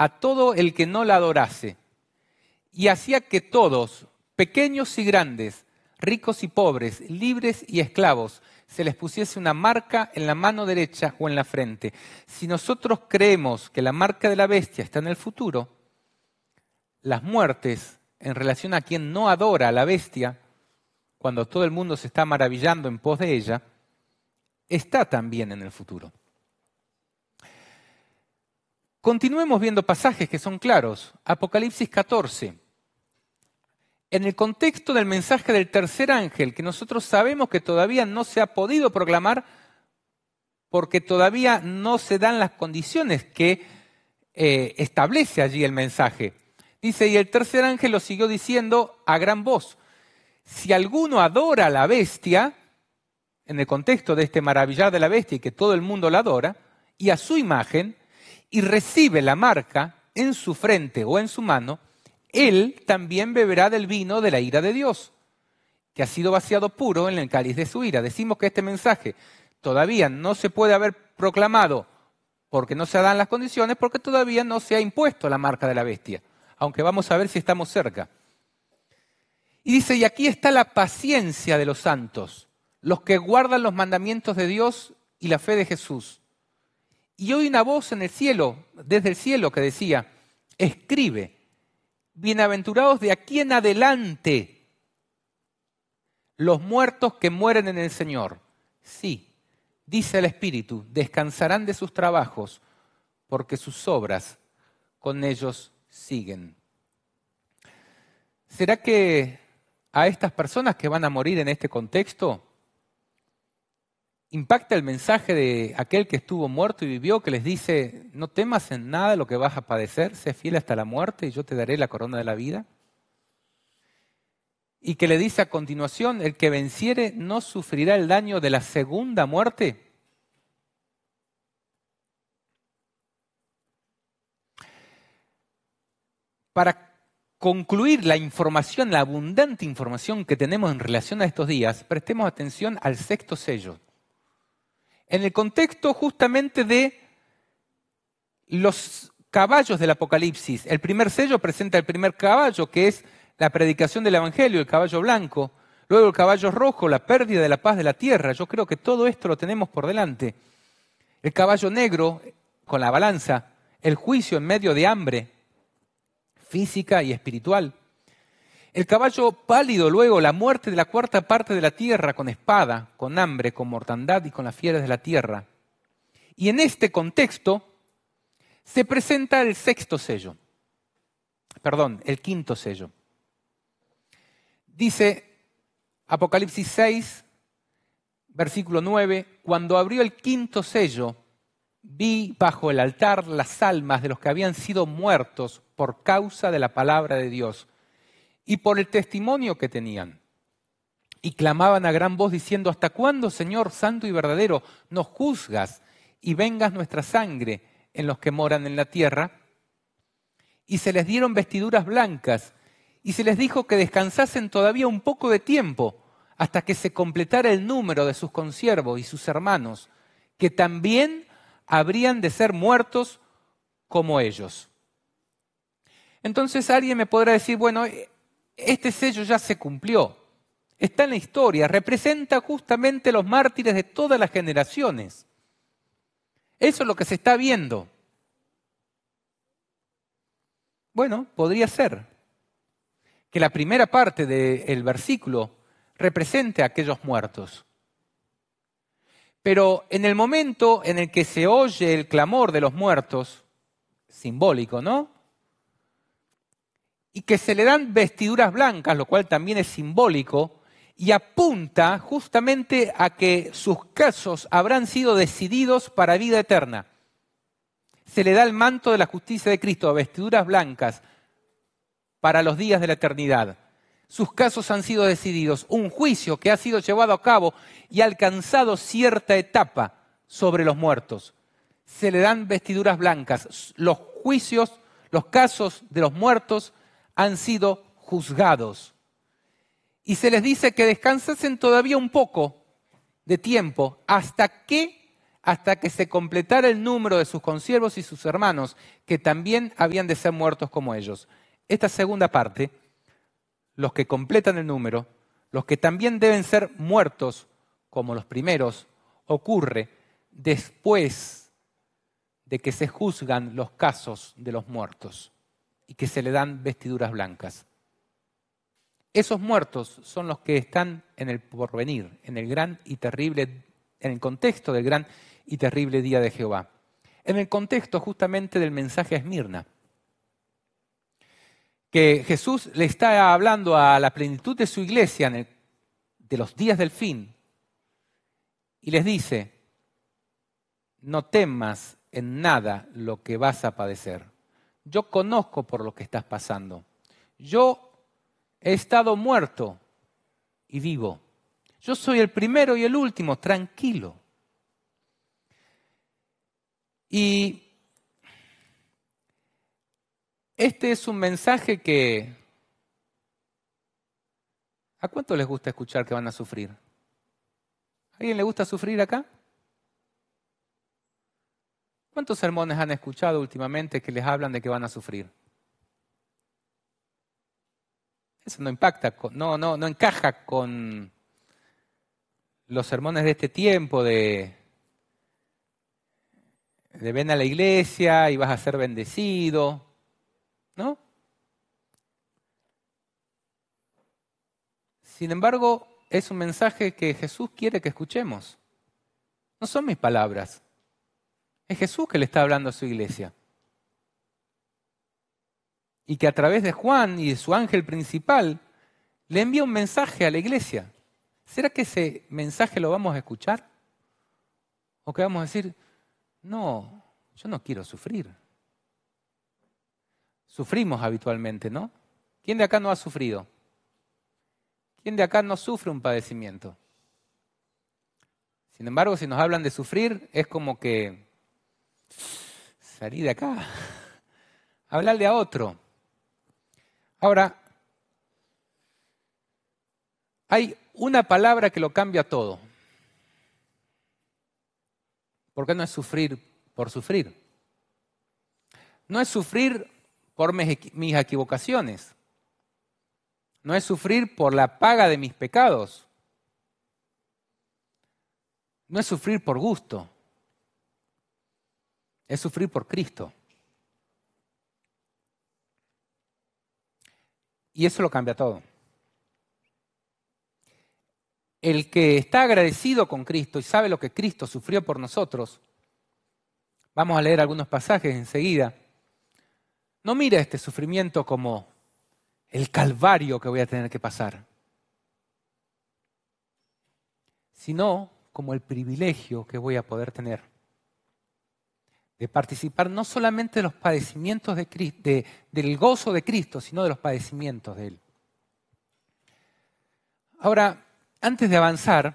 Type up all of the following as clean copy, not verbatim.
a todo el que no la adorase, y hacía que todos, pequeños y grandes, ricos y pobres, libres y esclavos, se les pusiese una marca en la mano derecha o en la frente. Si nosotros creemos que la marca de la bestia está en el futuro, las muertes en relación a quien no adora a la bestia, cuando todo el mundo se está maravillando en pos de ella, está también en el futuro. Continuemos viendo pasajes que son claros. Apocalipsis 14. En el contexto del mensaje del tercer ángel, que nosotros sabemos que todavía no se ha podido proclamar porque todavía no se dan las condiciones que establece allí el mensaje. Dice, y el tercer ángel lo siguió diciendo a gran voz, si alguno adora a la bestia, en el contexto de este maravillar de la bestia y que todo el mundo la adora, y a su imagen, y recibe la marca en su frente o en su mano, él también beberá del vino de la ira de Dios, que ha sido vaciado puro en el cáliz de su ira. Decimos que este mensaje todavía no se puede haber proclamado porque no se dan las condiciones, porque todavía no se ha impuesto la marca de la bestia, aunque vamos a ver si estamos cerca. Y dice, y aquí está la paciencia de los santos, los que guardan los mandamientos de Dios y la fe de Jesús. Y oí una voz en el cielo, desde el cielo, que decía, escribe, bienaventurados de aquí en adelante los muertos que mueren en el Señor. Sí, dice el Espíritu, descansarán de sus trabajos, porque sus obras con ellos siguen. ¿Será que a estas personas que van a morir en este contexto impacta el mensaje de aquel que estuvo muerto y vivió, que les dice, no temas en nada lo que vas a padecer, sé fiel hasta la muerte y yo te daré la corona de la vida? Y que le dice a continuación, el que venciere no sufrirá el daño de la segunda muerte. Para concluir la información, la abundante información que tenemos en relación a estos días, prestemos atención al sexto sello. En el contexto justamente de los caballos del Apocalipsis, el primer sello presenta el primer caballo, que es la predicación del Evangelio, el caballo blanco. Luego el caballo rojo, la pérdida de la paz de la tierra. Yo creo que todo esto lo tenemos por delante. El caballo negro, con la balanza, el juicio en medio de hambre física y espiritual. El caballo pálido, luego la muerte de la cuarta parte de la tierra con espada, con hambre, con mortandad y con las fieras de la tierra. Y en este contexto se presenta el quinto sello. Dice Apocalipsis 6, versículo 9, cuando abrió el quinto sello, vi bajo el altar las almas de los que habían sido muertos por causa de la palabra de Dios y por el testimonio que tenían. Y clamaban a gran voz diciendo, ¿hasta cuándo, Señor santo y verdadero, nos juzgas y vengas nuestra sangre en los que moran en la tierra? Y se les dieron vestiduras blancas y se les dijo que descansasen todavía un poco de tiempo hasta que se completara el número de sus consiervos y sus hermanos, que también habrían de ser muertos como ellos. Entonces alguien me podrá decir, bueno, este sello ya se cumplió, está en la historia, representa justamente los mártires de todas las generaciones. Eso es lo que se está viendo. Bueno, podría ser que la primera parte del versículo represente a aquellos muertos. Pero en el momento en el que se oye el clamor de los muertos, simbólico, ¿no? Y que se le dan vestiduras blancas, lo cual también es simbólico, y apunta justamente a que sus casos habrán sido decididos para vida eterna. Se le da el manto de la justicia de Cristo, vestiduras blancas, para los días de la eternidad. Sus casos han sido decididos, un juicio que ha sido llevado a cabo y ha alcanzado cierta etapa sobre los muertos. Se le dan vestiduras blancas. Los juicios, los casos de los muertos han sido juzgados. Y se les dice que descansasen todavía un poco de tiempo hasta que hasta que se completara el número de sus consiervos y sus hermanos, que también habían de ser muertos como ellos. Esta segunda parte, los que completan el número, los que también deben ser muertos como los primeros, ocurre después de que se juzgan los casos de los muertos y que se le dan vestiduras blancas. Esos muertos son los que están en el porvenir, en el gran y terrible, en el contexto del gran y terrible día de Jehová. En el contexto justamente del mensaje a Esmirna, que Jesús le está hablando a la plenitud de su iglesia de los días del fin, y les dice: no temas en nada lo que vas a padecer. Yo conozco por lo que estás pasando. Yo he estado muerto y vivo. Yo soy el primero y el último, tranquilo. Y este es un mensaje que... ¿A cuánto les gusta escuchar que van a sufrir? ¿A alguien le gusta sufrir acá? ¿Cuántos sermones han escuchado últimamente que les hablan de que van a sufrir? Eso no impacta, no encaja con los sermones de este tiempo de ven a la iglesia y vas a ser bendecido, ¿no? Sin embargo, es un mensaje que Jesús quiere que escuchemos. No son mis palabras. Es Jesús que le está hablando a su iglesia. Y que a través de Juan y de su ángel principal le envía un mensaje a la iglesia. ¿Será que ese mensaje lo vamos a escuchar? ¿O que vamos a decir, no, yo no quiero sufrir? Sufrimos habitualmente, ¿no? ¿Quién de acá no ha sufrido? ¿Quién de acá no sufre un padecimiento? Sin embargo, si nos hablan de sufrir, es como que salí de acá, hablarle a otro. Ahora, hay una palabra que lo cambia todo. Porque no es sufrir por sufrir. No es sufrir por mis equivocaciones. No es sufrir por la paga de mis pecados. No es sufrir por gusto. Es sufrir por Cristo. Y eso lo cambia todo. El que está agradecido con Cristo y sabe lo que Cristo sufrió por nosotros, vamos a leer algunos pasajes enseguida, no mira este sufrimiento como el calvario que voy a tener que pasar, sino como el privilegio que voy a poder tener de participar no solamente de los padecimientos de Cristo, del gozo de Cristo, sino de los padecimientos de Él. Ahora, antes de avanzar,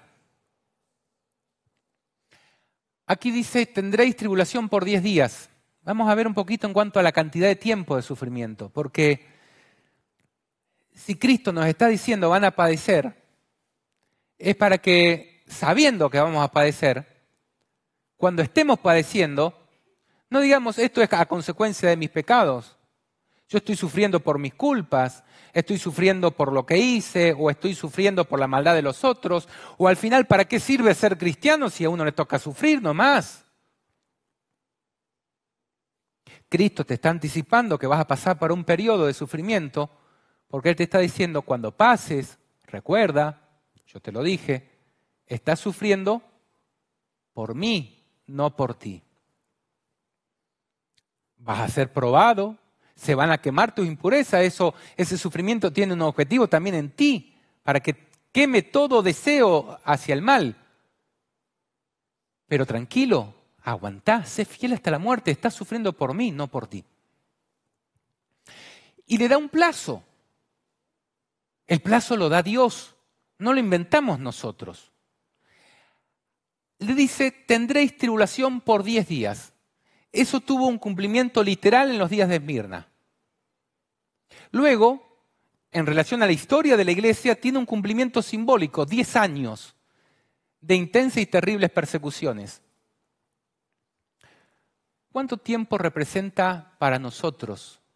aquí dice, tendréis tribulación por 10 días. Vamos a ver un poquito en cuanto a la cantidad de tiempo de sufrimiento, porque si Cristo nos está diciendo van a padecer, es para que, sabiendo que vamos a padecer, cuando estemos padeciendo, no digamos esto es a consecuencia de mis pecados. Yo estoy sufriendo por mis culpas, estoy sufriendo por lo que hice, o estoy sufriendo por la maldad de los otros, o al final, ¿para qué sirve ser cristiano si a uno le toca sufrir nomás? Cristo te está anticipando que vas a pasar por un periodo de sufrimiento, porque Él te está diciendo, cuando pases, recuerda, yo te lo dije, estás sufriendo por mí, no por ti. Vas a ser probado, se van a quemar tus impurezas, ese sufrimiento tiene un objetivo también en ti, para que queme todo deseo hacia el mal. Pero tranquilo, aguantá, sé fiel hasta la muerte, estás sufriendo por mí, no por ti. Y le da un plazo. El plazo lo da Dios, no lo inventamos nosotros. Le dice, tendréis tribulación por 10 días. Eso tuvo un cumplimiento literal en los días de Esmirna. Luego, en relación a la historia de la iglesia, tiene un cumplimiento simbólico, 10 años de intensas y terribles persecuciones. ¿cuánto tiempo representa para nosotros